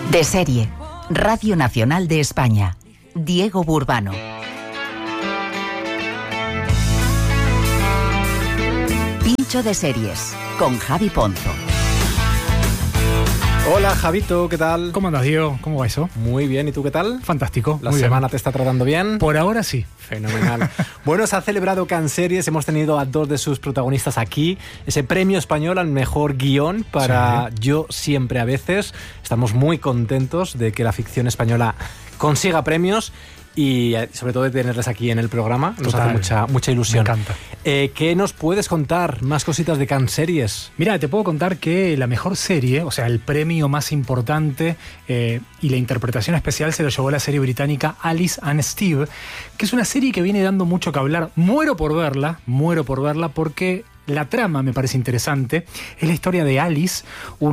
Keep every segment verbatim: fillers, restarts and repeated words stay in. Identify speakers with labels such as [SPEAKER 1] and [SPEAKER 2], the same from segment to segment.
[SPEAKER 1] De serie, Radio Nacional de España. Diego Burbano. Pincho de series, con Javi Ponzo.
[SPEAKER 2] Hola Javito, ¿qué tal?
[SPEAKER 3] ¿Cómo andas, Diego? ¿Cómo va eso?
[SPEAKER 2] Muy bien, ¿y tú qué tal?
[SPEAKER 3] Fantástico.
[SPEAKER 2] ¿La
[SPEAKER 3] muy
[SPEAKER 2] semana
[SPEAKER 3] bien.
[SPEAKER 2] te está tratando bien?
[SPEAKER 3] Por ahora sí.
[SPEAKER 2] Fenomenal. Bueno, se ha celebrado Cannes Series, hemos tenido a dos de sus protagonistas aquí, ese premio español al mejor guión para sí. Yo siempre a veces. Estamos muy contentos de que la ficción española consiga premios y sobre todo de tenerles aquí en el programa. Nos
[SPEAKER 3] Total.
[SPEAKER 2] hace mucha, mucha ilusión.
[SPEAKER 3] Me encanta.
[SPEAKER 2] Eh, ¿Qué nos puedes contar? Más cositas de Cannes Series.
[SPEAKER 3] Mira, te puedo contar que la mejor serie, o sea, el premio más importante eh, y la interpretación especial se lo llevó la serie británica Alice and Steve, que es una serie que viene dando mucho que hablar. Muero por verla, muero por verla porque la trama me parece interesante. Es la historia de Alice,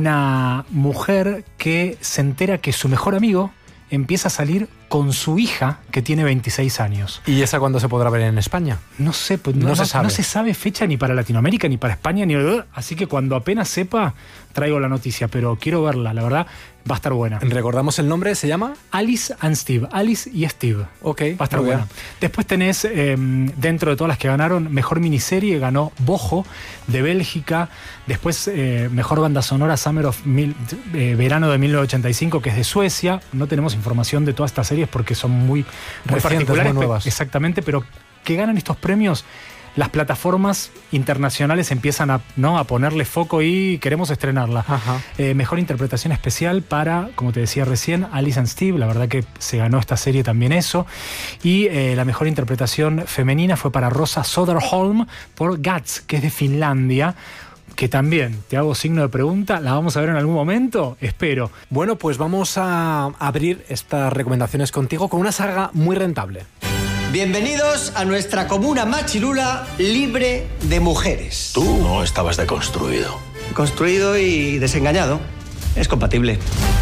[SPEAKER 3] una mujer que se entera que su mejor amigo empieza a salir con su hija, que tiene veintiséis años.
[SPEAKER 2] ¿Y esa cuándo se podrá ver en España?
[SPEAKER 3] No sé, pues no,
[SPEAKER 2] no, se
[SPEAKER 3] no,
[SPEAKER 2] sabe.
[SPEAKER 3] no se sabe fecha ni para Latinoamérica, ni para España, ni... Así que cuando apenas sepa, traigo la noticia, pero quiero verla, la verdad, va a estar buena.
[SPEAKER 2] ¿Recordamos el nombre? ¿Se llama?
[SPEAKER 3] Alice and Steve, Alice y Steve.
[SPEAKER 2] Ok.
[SPEAKER 3] Va a estar buena. Bien. Después tenés, eh, dentro de todas las que ganaron, mejor miniserie, ganó Bojo, de Bélgica. Después, eh, mejor banda sonora, Summer of mil, eh, Verano de mil novecientos ochenta y cinco, que es de Suecia. No tenemos información de todas estas series porque son muy, muy, muy particulares.
[SPEAKER 2] Muy nuevas.
[SPEAKER 3] Exactamente, pero que ganan estos premios, las plataformas internacionales empiezan a, ¿no? a ponerle foco y queremos estrenarla. Eh, mejor interpretación especial para, como te decía recién, Alice and Steve. La verdad que se ganó esta serie también eso. Y eh, la mejor interpretación femenina fue para Rosa Söderholm por Guts, que es de Finlandia. Que también, te hago signo de pregunta, ¿la vamos a ver en algún momento? Espero.
[SPEAKER 2] Bueno, pues vamos a abrir estas recomendaciones contigo con una saga muy rentable.
[SPEAKER 4] Bienvenidos a nuestra comuna machilula libre de mujeres.
[SPEAKER 5] Tú no estabas deconstruido.
[SPEAKER 4] Construido y desengañado. Es compatible.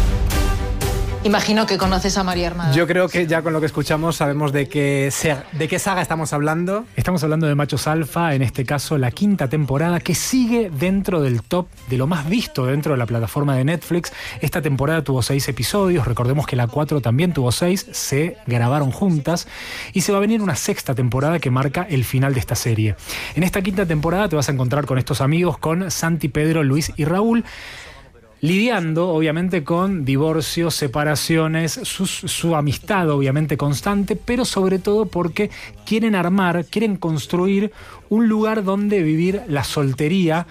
[SPEAKER 6] Imagino que conoces a María Armada.
[SPEAKER 2] Yo creo que ya con lo que escuchamos sabemos de qué, de qué saga estamos hablando.
[SPEAKER 3] Estamos hablando de Machos Alfa, en este caso la quinta temporada, que sigue dentro del top de lo más visto dentro de la plataforma de Netflix. Esta temporada tuvo seis episodios, recordemos que la cuatro también tuvo seis, se grabaron juntas y se va a venir una sexta temporada que marca el final de esta serie. En esta quinta temporada te vas a encontrar con estos amigos, con Santi, Pedro, Luis y Raúl, lidiando obviamente con divorcios, separaciones, su, su amistad obviamente constante, pero sobre todo porque quieren armar, quieren construir un lugar donde vivir la soltería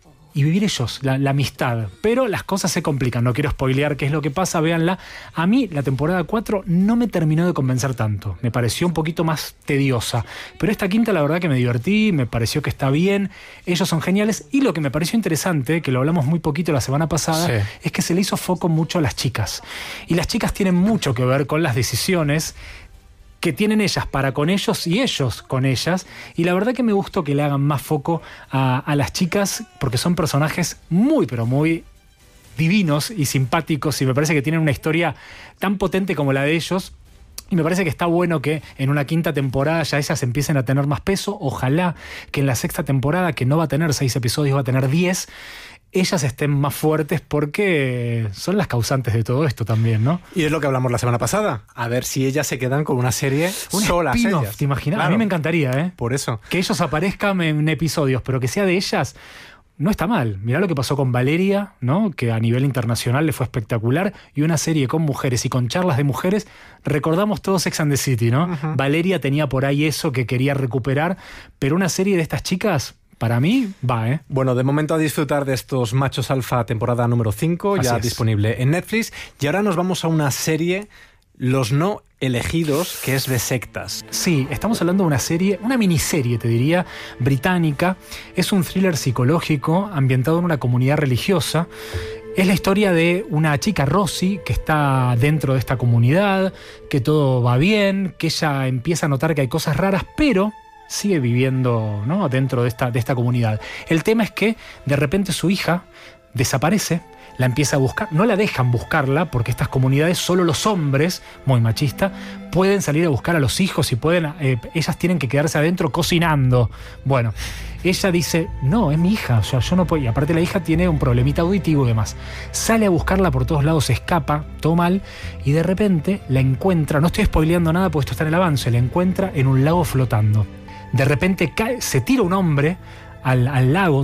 [SPEAKER 3] y vivir ellos, la, la amistad. Pero las cosas se complican, no quiero spoilear qué es lo que pasa, véanla. A mí la temporada cuatro no me terminó de convencer tanto, me pareció un poquito más tediosa, pero esta quinta la verdad que me divertí, me pareció que está bien, ellos son geniales y lo que me pareció interesante, que lo hablamos muy poquito la semana pasada, sí. es que se le hizo foco mucho a las chicas. Y las chicas tienen mucho que ver con las decisiones que tienen ellas para con ellos y ellos con ellas, y la verdad que me gustó que le hagan más foco a, a las chicas porque son personajes muy pero muy divinos y simpáticos y me parece que tienen una historia tan potente como la de ellos. Y me parece que está bueno que en una quinta temporada ya ellas empiecen a tener más peso. Ojalá que en la sexta temporada, que no va a tener seis episodios, va a tener diez, ellas estén más fuertes porque son las causantes de todo esto también, ¿no?
[SPEAKER 2] Y es lo que hablamos la semana pasada. A ver si ellas se quedan con una serie
[SPEAKER 3] un
[SPEAKER 2] solas ellas.
[SPEAKER 3] ¿Te imaginas?
[SPEAKER 2] Claro.
[SPEAKER 3] A mí me encantaría, ¿eh?
[SPEAKER 2] Por eso.
[SPEAKER 3] Que ellos aparezcan en episodios, pero que sea de ellas. No está mal. Mirá lo que pasó con Valeria, ¿no? Que a nivel internacional le fue espectacular. Y una serie con mujeres y con charlas de mujeres. Recordamos todos Sex and the City, ¿no? Uh-huh. Valeria tenía por ahí eso que quería recuperar. Pero una serie de estas chicas, para mí, va, ¿eh?
[SPEAKER 2] Bueno, de momento a disfrutar de estos Machos Alfa temporada número cinco, ya
[SPEAKER 3] es.
[SPEAKER 2] disponible en Netflix. Y ahora nos vamos a una serie, Los No Elegidos, que es de sectas.
[SPEAKER 3] Sí, estamos hablando de una serie, una miniserie, te diría, británica. Es un thriller psicológico ambientado en una comunidad religiosa. Es la historia de una chica, Rosie, que está dentro de esta comunidad, que todo va bien, que ella empieza a notar que hay cosas raras, pero sigue viviendo, ¿no?, dentro de esta, de esta comunidad. El tema es que de repente su hija desaparece, la empieza a buscar. No la dejan buscarla porque estas comunidades, solo los hombres, muy machista, pueden salir a buscar a los hijos y pueden, eh, ellas tienen que quedarse adentro cocinando. Bueno, ella dice, no, es mi hija, o sea, yo no puedo. Y aparte la hija tiene un problemita auditivo y demás. Sale a buscarla por todos lados, se escapa, todo mal, y de repente la encuentra, no estoy spoileando nada porque esto está en el avance, la encuentra en un lago flotando. De repente cae, se tira un hombre al, al lago,